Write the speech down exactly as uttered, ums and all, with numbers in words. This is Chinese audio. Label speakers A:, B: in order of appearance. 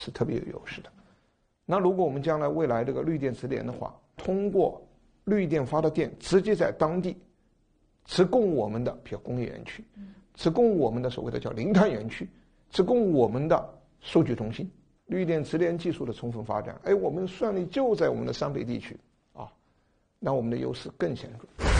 A: 是特别有优势的。那如果我们将来未来这个绿电直连的话，通过绿电发的电直接在当地直供我们的比如工业园区，直供我们的所谓的叫零碳园区，直供我们的数据中心，绿电直连技术的充分发展，哎，我们算力就在我们的山北地区啊，那我们的优势更显著。